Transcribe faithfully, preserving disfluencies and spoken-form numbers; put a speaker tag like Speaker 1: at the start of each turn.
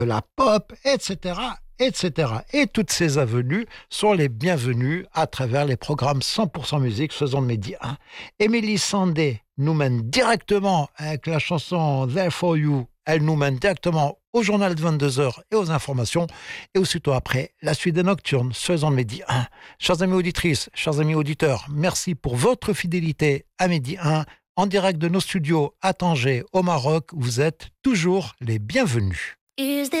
Speaker 1: de la pop, et cetera, et cetera. Et toutes ces avenues sont les bienvenues à travers les programmes cent pour cent musique faisant de Mehdi un. Émilie Sandé nous mène directement avec la chanson There For You. Elle nous mène directement au journal de vingt-deux heures et aux informations. Et aussitôt après, la suite des Nocturnes faisant de Mehdi un. Chers amis auditrices, chers amis auditeurs, merci pour votre fidélité à Mehdi un. En direct de nos studios à Tanger, au Maroc, vous êtes toujours les bienvenus.